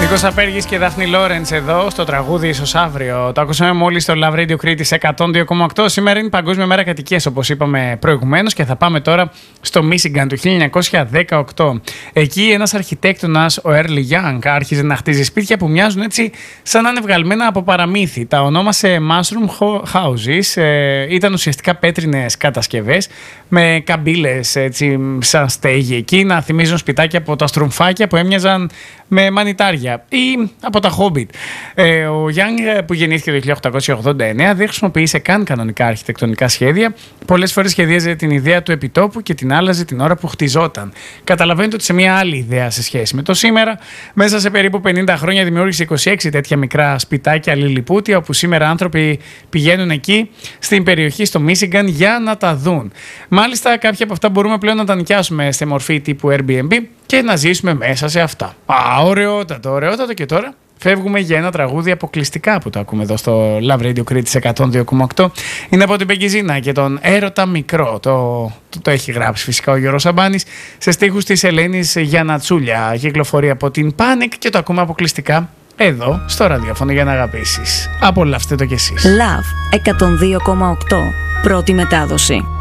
Νίκος Απέργης και Δάφνη Λόρεντς εδώ στο τραγούδι ίσως αύριο. Το ακούσαμε μόλις στο Love Radio Κρήτης 102,8. Σήμερα είναι Παγκόσμια Μέρα Κατοικίας, όπως είπαμε προηγουμένως, και θα πάμε τώρα στο Μίσιγκαν του 1918. Εκεί ένας αρχιτέκτονας, ο Early Young, άρχιζε να χτίζει σπίτια που μοιάζουν έτσι σαν να είναι βγαλμένα από παραμύθι. Τα ονόμασε Mushroom Houses. Ήταν ουσιαστικά πέτρινες κατασκευές με καμπύλες έτσι σαν στέγη εκεί, να θυμίζουν σπιτάκια από τα στρουμφάκια που έμοιαζαν με μανιτάρια ή από τα Hobbit. Ο Young, που γεννήθηκε το 1889, δεν χρησιμοποίησε καν κανονικά αρχιτεκτονικά σχέδια. Πολλές φορές σχεδίαζε την ιδέα του επιτόπου και την άλλαζε την ώρα που χτιζόταν. Καταλαβαίνετε ότι σε μια άλλη ιδέα σε σχέση με το σήμερα, μέσα σε περίπου 50 χρόνια δημιούργησε 26 τέτοια μικρά σπιτάκια λιλιπούτια, όπου σήμερα άνθρωποι πηγαίνουν εκεί στην περιοχή στο Μίσιγκαν για να τα δουν. Μάλιστα, κάποια από αυτά μπορούμε πλέον να τα νοικιάσουμε σε μορφή τύπου Airbnb και να ζήσουμε μέσα σε αυτά. Ωραιότατο, ωραιότατο. Και τώρα φεύγουμε για ένα τραγούδι αποκλειστικά που το ακούμε εδώ στο Love Radio Κρήτης 102,8. Είναι από την Πεγκιζίνα και τον Έρωτα Μικρό. Το έχει γράψει φυσικά ο Γιώργος Σαμπάνης σε στίχους της Ελένης Γιαννατσούλια. Κυκλοφορεί από την Panic και το ακούμε αποκλειστικά εδώ στο ραδιόφωνο για να αγαπήσεις. Απολαύστε το κι εσείς. Love 102,8. Πρώτη μετάδοση.